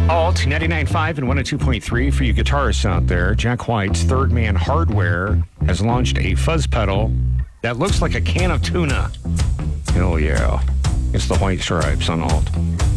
Alt 99.5 and 102.3 for you guitarists out there. Jack White's Third Man Hardware has launched a fuzz pedal that looks like a can of tuna. Hell yeah. It's the White Stripes on Alt.